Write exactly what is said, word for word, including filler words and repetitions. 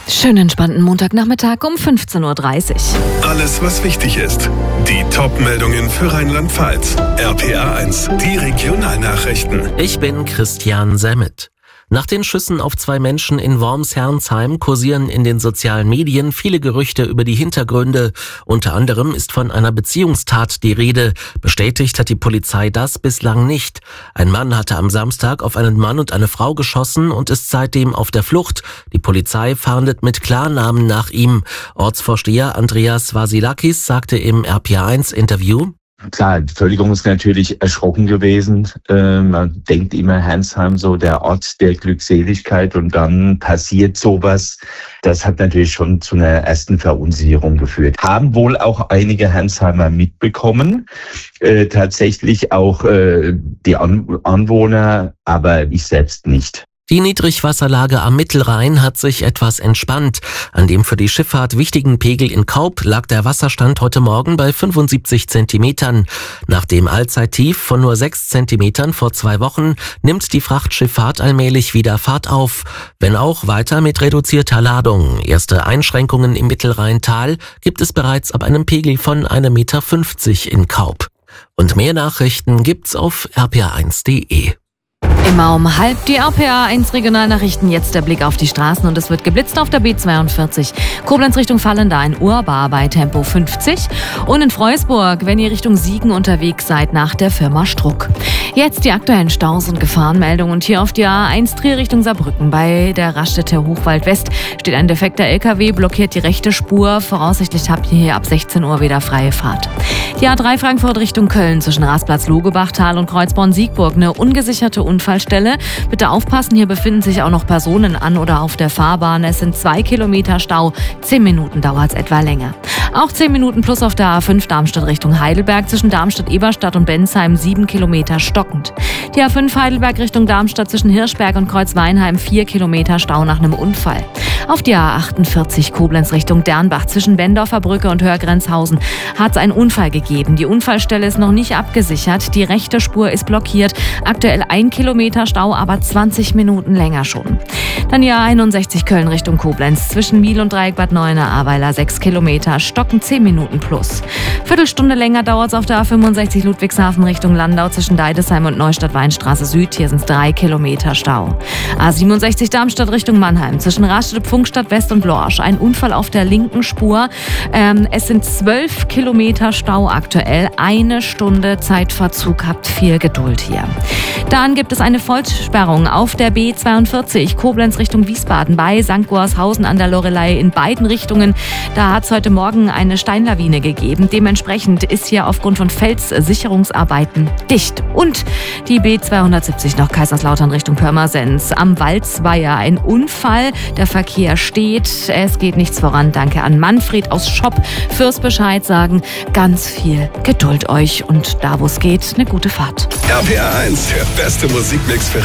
Schönen entspannten Montagnachmittag um fünfzehn Uhr dreißig. Alles, was wichtig ist. Die Top-Meldungen für Rheinland-Pfalz. R P R eins, die Regionalnachrichten. Ich bin Christian Semmet. Nach den Schüssen auf zwei Menschen in Worms-Herrnsheim kursieren in den sozialen Medien viele Gerüchte über die Hintergründe. Unter anderem ist von einer Beziehungstat die Rede. Bestätigt hat die Polizei das bislang nicht. Ein Mann hatte am Samstag auf einen Mann und eine Frau geschossen und ist seitdem auf der Flucht. Die Polizei fahndet mit Klarnamen nach ihm. Ortsvorsteher Andreas Vasilakis sagte im R P R eins Interview: Klar, die Bevölkerung ist natürlich erschrocken gewesen. Äh, man denkt immer, Herrnsheim, so der Ort der Glückseligkeit, und dann passiert sowas. Das hat natürlich schon zu einer ersten Verunsicherung geführt. Haben wohl auch einige Herrnsheimer mitbekommen, äh, tatsächlich auch äh, die An- Anwohner, aber ich selbst nicht. Die Niedrigwasserlage am Mittelrhein hat sich etwas entspannt. An dem für die Schifffahrt wichtigen Pegel in Kaup lag der Wasserstand heute Morgen bei fünfundsiebzig Zentimetern. Nach dem Allzeittief von nur sechs Zentimetern vor zwei Wochen nimmt die Frachtschifffahrt allmählich wieder Fahrt auf, wenn auch weiter mit reduzierter Ladung. Erste Einschränkungen im Mittelrheintal gibt es bereits ab einem Pegel von einem Meter fünfzig in Kaup. Und mehr Nachrichten gibt's auf r p r eins punkt d e. Immer um halb die R P R eins Regionalnachrichten. Jetzt der Blick auf die Straßen und es wird geblitzt auf der B zweiundvierzig. Koblenz Richtung Vallendar in Urbar bei Tempo fünfzig. Und in Freusburg, wenn ihr Richtung Siegen unterwegs seid, nach der Firma Struck. Jetzt die aktuellen Staus und Gefahrenmeldungen. Und hier auf die A eins Trier Richtung Saarbrücken. Bei der Raststätte Hochwald West steht ein defekter L K W, blockiert die rechte Spur. Voraussichtlich habt ihr hier ab sechzehn Uhr wieder freie Fahrt. Die A drei Frankfurt Richtung Köln zwischen Rastplatz Logebachtal und Kreuzborn-Siegburg. Eine ungesicherte Unfallstelle. Bitte aufpassen, hier befinden sich auch noch Personen an oder auf der Fahrbahn. Es sind zwei Kilometer Stau. Zehn Minuten dauert es etwa länger. Auch zehn Minuten plus auf der A fünf Darmstadt Richtung Heidelberg zwischen Darmstadt-Eberstadt und Bensheim. Sieben Kilometer stockend. Die A fünf Heidelberg Richtung Darmstadt zwischen Hirschberg und Kreuzweinheim. Vier Kilometer Stau nach einem Unfall. Auf die A achtundvierzig Koblenz Richtung Dernbach zwischen Bendorfer Brücke und Hörgrenzhausen hat es einen Unfall gegeben. Die Unfallstelle ist noch nicht abgesichert. Die rechte Spur ist blockiert. Aktuell ein Kilometer Stau, aber zwanzig Minuten länger schon. Dann die A einundsechzig Köln Richtung Koblenz zwischen Miel und Dreieck Bad Neuenahr-Ahrweiler. sechs Kilometer, stocken zehn Minuten plus. Viertelstunde länger dauert es auf der A fünfundsechzig Ludwigshafen Richtung Landau zwischen Deidesheim und Neustadt-Weinstraße Süd. Hier sind es drei Kilometer Stau. A siebenundsechzig Darmstadt Richtung Mannheim zwischen Rastatt, Pfungstadt West und Lorsch. Ein Unfall auf der linken Spur. Ähm, es sind zwölf Kilometer Stau aktuell. Eine Stunde Zeitverzug. Habt viel Geduld hier. Dann gibt es eine Vollsperrung auf der B zweiundvierzig Koblenz Richtung Wiesbaden bei Sankt Goarshausen an der Loreley in beiden Richtungen. Da hat es heute Morgen eine Steinlawine gegeben. Dementsprechend ist hier aufgrund von Felssicherungsarbeiten dicht. Und die B zweihundertsiebzig nach Kaiserslautern Richtung Pirmasens am Walzweier. Ein Unfall. Der Verkehr steht. Es geht nichts voran. Danke an Manfred aus Schopp fürs Bescheid sagen. Ganz viel Geduld euch und da, wo es geht, eine gute Fahrt. R P R eins, der beste Musikmix für